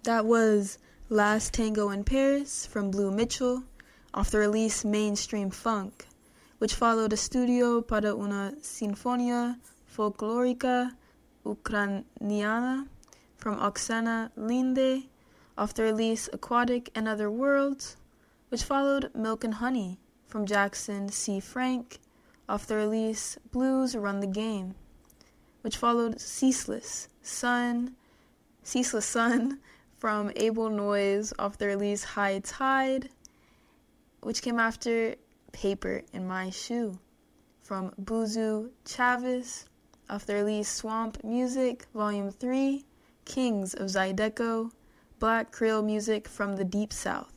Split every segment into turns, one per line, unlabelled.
That was Last Tango in Paris from Blue Mitchell off the release Mainstream Funk, which followed Estudio para una Sinfonia Folklorica Ucraniana from Oksana Linde off the release Aquatic and Other Worlds, which followed Milk and Honey from Jackson C. Frank off the release Blues Run the Game, which followed Ceaseless Sun from Able Noise off the release High Tide, which came after Paper in My Shoe from Buzu Chavez off the release Swamp Music Volume 3, Kings of Zydeco, Black Creole music from the Deep South.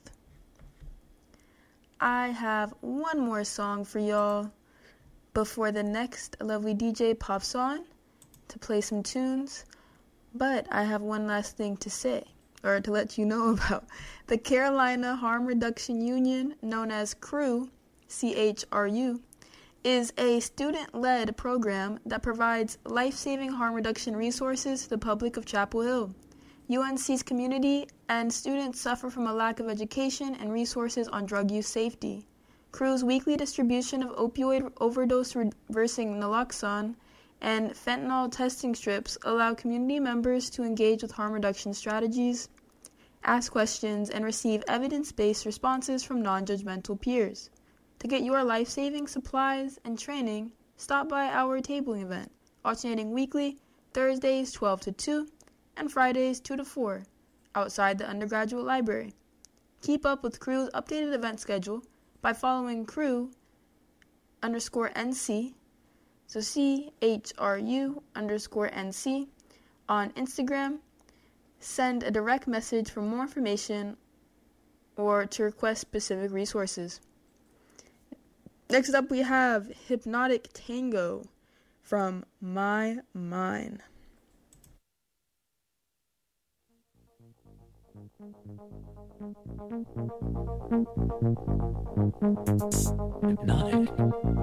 I have one more song for y'all before the next lovely DJ pops on to play some tunes, but I have one last thing to say, or to let you know about. The Carolina Harm Reduction Union, known as CRU, CHRU, is a student-led program that provides life-saving harm reduction resources to the public of Chapel Hill. UNC's community and students suffer from a lack of education and resources on drug use safety. CRU's weekly distribution of opioid overdose reversing naloxone and fentanyl testing strips allow community members to engage with harm reduction strategies, ask questions, and receive evidence-based responses from non-judgmental peers. To get your life-saving supplies and training, stop by our tabling event, alternating weekly, Thursdays 12 to 2, and Fridays 2 to 4, outside the undergraduate library. Keep up with CRU's updated event schedule by following CRU_NC, so CHRU_NC, on Instagram. Send a direct message for more information or to request specific resources. Next up, we have Hypnotic Tango from My Mind.
Hypnotic.